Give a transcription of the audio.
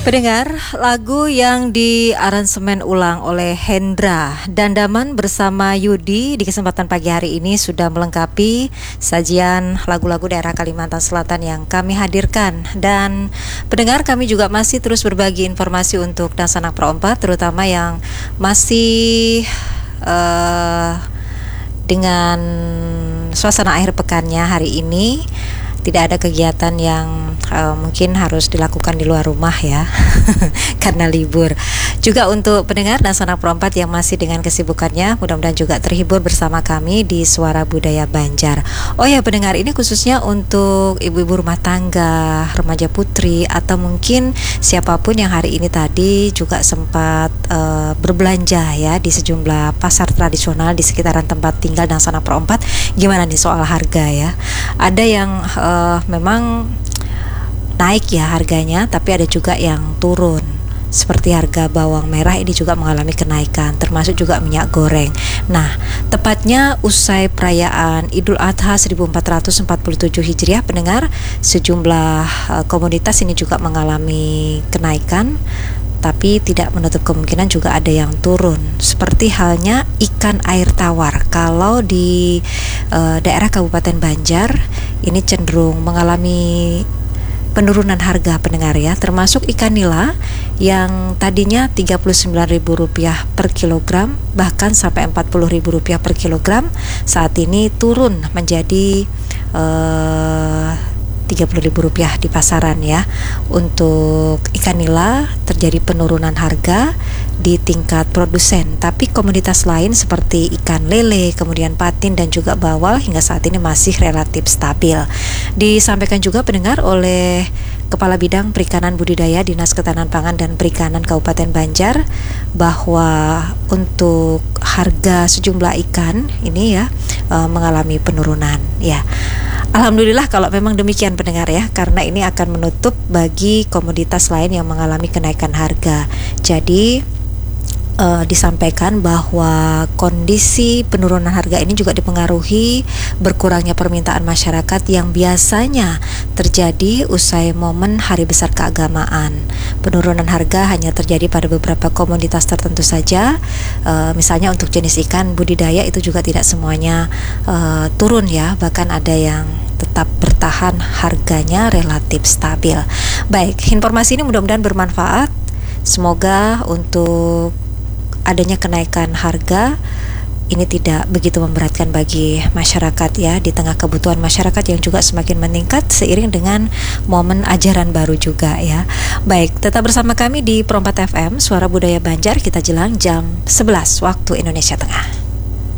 Pendengar, lagu yang diaransemen ulang oleh Hendra Dandaman bersama Yudi di kesempatan pagi hari ini sudah melengkapi sajian lagu-lagu daerah Kalimantan Selatan yang kami hadirkan. Dan pendengar, kami juga masih terus berbagi informasi untuk Dansanak Pro 4, terutama yang masih dengan suasana akhir pekannya hari ini. Tidak ada kegiatan yang mungkin harus dilakukan di luar rumah ya karena libur. Juga untuk pendengar Dansanak Pro 4 yang masih dengan kesibukannya, mudah-mudahan juga terhibur bersama kami di Suara Budaya Banjar. Oh ya pendengar, ini khususnya untuk ibu-ibu rumah tangga, remaja putri, atau mungkin siapapun yang hari ini tadi juga sempat berbelanja ya di sejumlah pasar tradisional di sekitaran tempat tinggal Dansanak Pro 4. Gimana nih soal harga ya? Ada yang memang naik ya harganya, tapi ada juga yang turun. Seperti harga bawang merah ini juga mengalami kenaikan, termasuk juga minyak goreng. Nah, tepatnya usai perayaan Idul Adha 1447 Hijriah, pendengar, sejumlah komoditas ini juga mengalami kenaikan, tapi tidak menutup kemungkinan juga ada yang turun. Seperti halnya ikan air tawar. Kalau di daerah Kabupaten Banjar ini cenderung mengalami penurunan harga, pendengar ya, termasuk ikan nila yang tadinya Rp39.000 per kilogram, bahkan sampai Rp40.000 per kilogram, saat ini turun menjadi Rp30.000 di pasaran ya. Untuk ikan nila terjadi penurunan harga di tingkat produsen, tapi komoditas lain seperti ikan lele, kemudian patin dan juga bawal hingga saat ini masih relatif stabil. Disampaikan juga pendengar oleh Kepala Bidang Perikanan Budidaya Dinas Ketahanan Pangan dan Perikanan Kabupaten Banjar bahwa untuk harga sejumlah ikan ini ya mengalami penurunan ya. Alhamdulillah kalau memang demikian pendengar ya, karena ini akan menutup bagi komoditas lain yang mengalami kenaikan harga. Jadi disampaikan bahwa kondisi penurunan harga ini juga dipengaruhi berkurangnya permintaan masyarakat yang biasanya terjadi usai momen hari besar keagamaan. Penurunan harga hanya terjadi pada beberapa komoditas tertentu saja, misalnya untuk jenis ikan budidaya itu juga tidak semuanya turun ya, bahkan ada yang tetap bertahan harganya relatif stabil. Baik, informasi ini mudah-mudahan bermanfaat. Semoga untuk adanya kenaikan harga ini tidak begitu memberatkan bagi masyarakat ya, di tengah kebutuhan masyarakat yang juga semakin meningkat seiring dengan momen ajaran baru juga ya. Baik, tetap bersama kami di Pro 4 FM Suara Budaya Banjar, kita jelang jam 11 waktu Indonesia Tengah.